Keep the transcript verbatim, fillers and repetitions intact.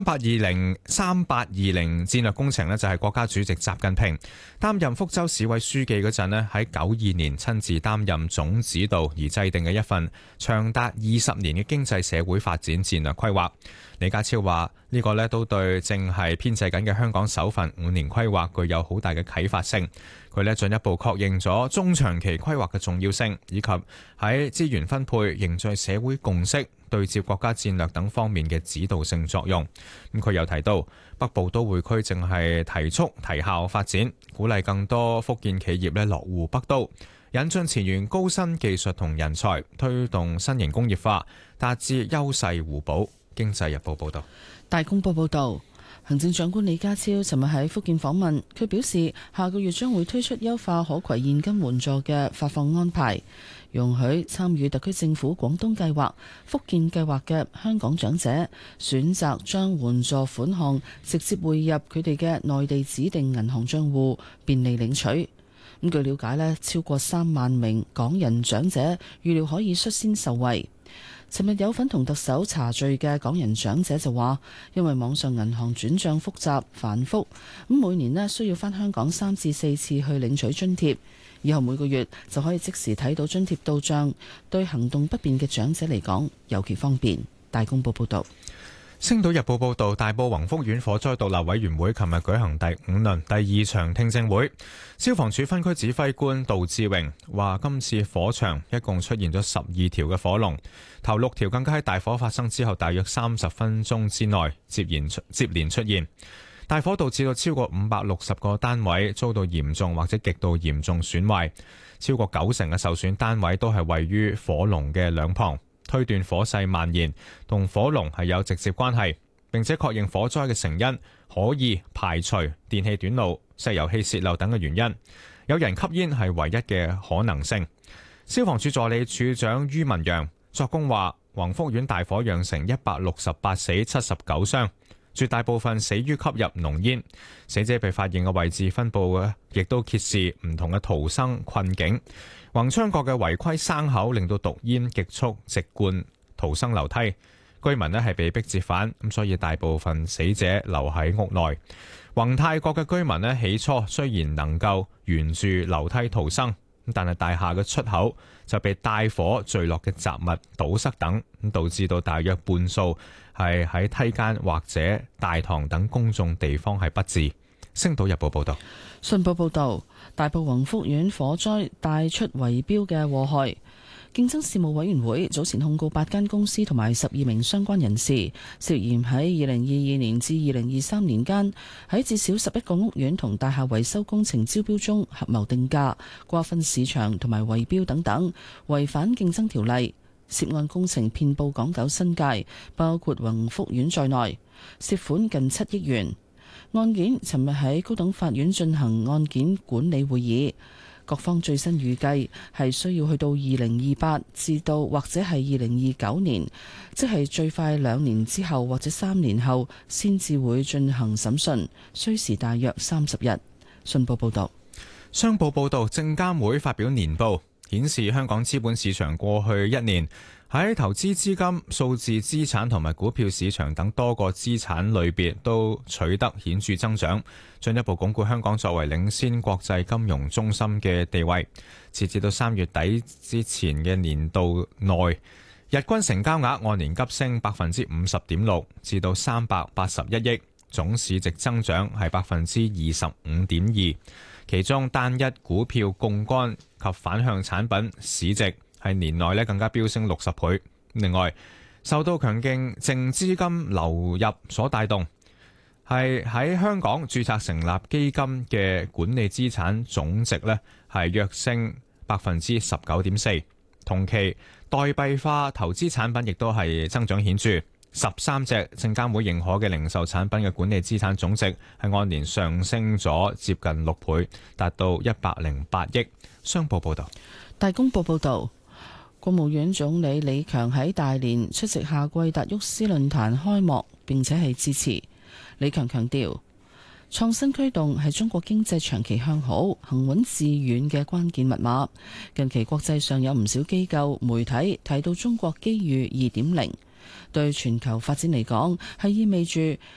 八二零三八二零戰略工程呢，就係國家主席習近平擔任福州市委書記嗰陣呢，喺九二年親自擔任總指導而制定嘅一份長達二十年嘅經濟社會發展戰略規劃。李家超話呢個呢都對正係編製緊嘅香港首份五年規劃具有好大嘅啟發性。佢呢進一步確認咗中長期規劃嘅重要性，以及喺資源分配、凝聚社會共識、對接國家戰略等方面嘅指導性作用。咁佢又提到，北部都會區正係提速提效發展，鼓勵更多福建企業咧落戶北都，引進前沿高新技術同人才，推動新型工業化，達至優勢互補。經濟日報報道。 大公報報道，行政長官李家超尋日喺福建訪問，佢表示下個月將會推出優化可攜現金援助嘅發放安排，容許參與特區政府廣東計劃、福建計劃嘅香港長者選擇將援助款項直接匯入佢哋嘅內地指定銀行帳戶，便利領取。咁據了解呢，超過三萬名港人長者預料可以率先受惠。尋日有份同特首查敘嘅港人長者就話，因為網上銀行轉帳複雜繁複，咁每年呢需要返香港三至四次去領取津貼，以後每個月就可以即時睇到津貼到帳，對行動不便嘅長者嚟講尤其方便。大公報報道。 星島日報報道，大埔宏福苑火災獨立委員會琴日舉行第五輪第二場聽證會。消防處分區指揮官杜志榮話，今次火場一共出現咗十二條嘅火龍，頭六條更加喺大火發生之後大約三十分鐘之內接連出接連出現。大火導致到超過五百六十個單位遭到嚴重或者極度嚴重損壞，超過九成嘅受損單位都係位於火龍嘅兩旁。推斷火勢蔓延同火龍係有直接關係，並且確認火災嘅成因可以排除電氣短路、石油氣泄漏等嘅原因，有人吸煙係唯一嘅可能性。消防處助理處長于文陽作供話，宏福苑大火釀成一百六十八死七十九傷，絕大部分死於吸入濃煙。死者被發現嘅位置分佈嘅亦都揭示唔同嘅逃生困境。宏昌閣嘅違規生口令到毒煙極速直灌逃生樓梯，居民呢係被逼折返，咁所以大部分死者留喺屋內。宏泰閣嘅居民呢起初雖然能夠沿住樓梯逃生，但係大廈嘅出口就被大火墜落嘅雜物堵塞等，咁導致到大約半數係喺梯間或者大堂等公眾地方係不治。星島日報報道。 信報報導，大埔宏福苑火災帶出圍標嘅禍害。競爭事務委員會早前控告八間公司同埋十二名相關人士，涉嫌喺二零二二年至二零二三年間喺至少十一個屋苑同大廈維修工程招標中合謀定價、瓜分市場同埋圍標等等，違反競爭條例。涉案工程遍佈港九新界，包括宏福苑在內，涉款近七億元。案件尋日喺高等法院進行案件管理會議，各方最新預計係需要去到二零二八至到或者係二零二九年，即係最快兩年之後或者三年後先至會進行審訊，需時大約三十日。信報報道。 商報報道，證監會發表年報，顯示香港資本市場過去一年喺投資資金、數字資產同埋股票市場等多個資產類別都取得顯著增長，進一步鞏固香港作為領先國際金融中心嘅地位。截至到三月底之前嘅年度內，日均成交額按年急升百分之五十點六，至到三百八十一億，總市值增長係百分之二十五點二。其中單一股票槓桿及反向產品市值係年內咧更加飆升六十倍。另外，受到強勁淨資金流入所帶動，係喺香港註冊成立基金嘅管理資產總值咧係躍升百分之十九點四。同期代幣化投資產品亦都係增長顯著。十三隻證監會認可嘅零售產品嘅管理資產總值係按年上升咗接近六倍，達到一百零八億。商報報道。 大公報報道，國務院總理李強喺大連出席夏季達沃斯論壇開幕，並且係致辭。李強強調，創新驅動係中國經濟長期向好、行穩致遠嘅關鍵密碼。近期國際上有唔少機構媒體提到中國機遇二點零。對全球發展嚟講，係意味住